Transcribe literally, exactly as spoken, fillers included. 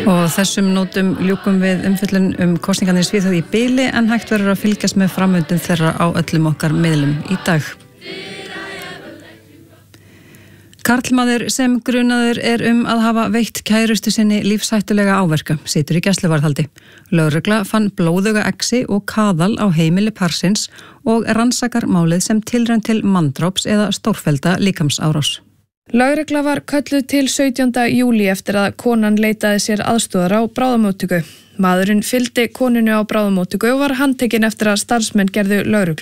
Og þessum nótum ljúkum við umfjöllun um kosningarnar í Svíþjóð í bili en hægt verður að fylgjast með framvindum þeirra á öllum okkar miðlum í dag. Karlmaður sem grunaður er um að hafa veitt kærustu sinni lífshættulega áverka situr í gæsluvarðhaldi. Lögregla fann blóðuga exi og kaðal á heimili parsins og rannsakar málið sem tilraun til manndráps eða stórfellda líkamsárás. Lögregla var kölluð til sautjánda júlí eftir að konan leitaði sér aðstoðar á bráðamóttöku. Maðurinn fylgdi konunni á bráðamóttöku og var handtekinn eftir að starfsmenn gerðu lögreglu